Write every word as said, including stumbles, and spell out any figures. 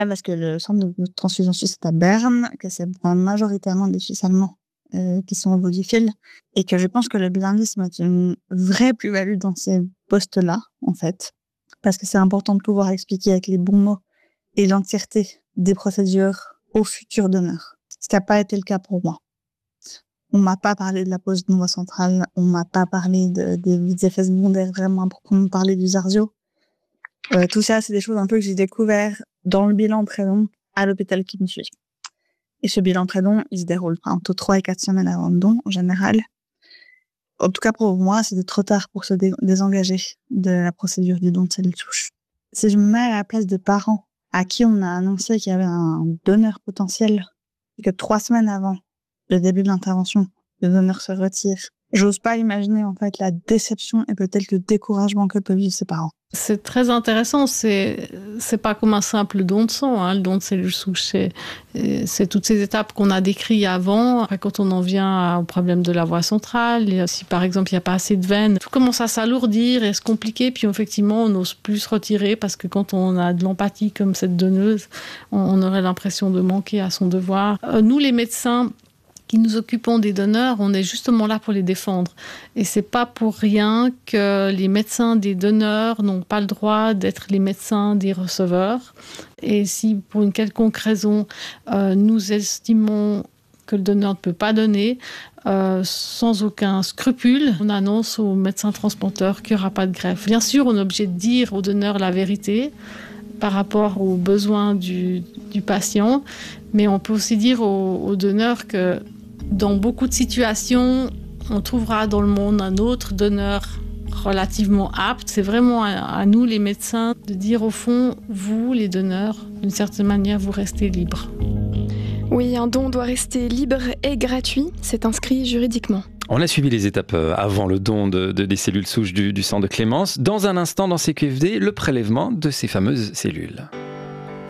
Ah, parce que le centre de transfusion suisse est à Berne, que c'est majoritairement des Suisses allemands euh, qui sont ovophile, et que je pense que le bilinguisme est une vraie plus-value dans ces postes-là, en fait, parce que c'est important de pouvoir expliquer avec les bons mots et l'entièreté des procédures aux futurs donneurs. Ce qui n'a pas été le cas pour moi. On m'a pas parlé de la pose de voie centrale, on m'a pas parlé de, des effets secondaires vraiment proprement parler du Zarzio. Euh, tout ça, c'est des choses un peu que j'ai découvert dans le bilan prénom à l'hôpital qui me suit. Et ce bilan prénom, il se déroule entre trois et quatre semaines avant le don, en général. En tout cas, pour moi, c'était trop tard pour se dé- désengager de la procédure du don de cellules souches. Si je me mets à la place de parents à qui on a annoncé qu'il y avait un donneur potentiel et que trois semaines avant le début de l'intervention, le donneur se retire, j'ose pas imaginer, en fait, la déception et peut-être le découragement que peuvent vivre ses parents. C'est très intéressant, c'est, c'est pas comme un simple don de sang, hein, le don de cellules souches, c'est, c'est toutes ces étapes qu'on a décrites avant. Après, quand on en vient au problème de la voie centrale, si par exemple il n'y a pas assez de veines, tout commence à s'alourdir et à se compliquer, puis effectivement on n'ose plus se retirer parce que quand on a de l'empathie comme cette donneuse, on, on aurait l'impression de manquer à son devoir. Euh, nous les médecins, qui nous occupons des donneurs, on est justement là pour les défendre. Et c'est pas pour rien que les médecins des donneurs n'ont pas le droit d'être les médecins des receveurs. Et si pour une quelconque raison, euh, nous estimons que le donneur ne peut pas donner, euh, sans aucun scrupule, on annonce aux médecins transplanteurs qu'il n'y aura pas de greffe. Bien sûr, on est obligé de dire au donneur la vérité par rapport aux besoins du, du patient, mais on peut aussi dire aux, aux donneurs que dans beaucoup de situations, on trouvera dans le monde un autre donneur relativement apte. C'est vraiment à, à nous, les médecins, de dire au fond, vous, les donneurs, d'une certaine manière, vous restez libres. Oui, un don doit rester libre et gratuit. C'est inscrit juridiquement. On a suivi les étapes avant le don de, de, des cellules souches du, du sang de Clémence. Dans un instant, dans C Q F D, le prélèvement de ces fameuses cellules.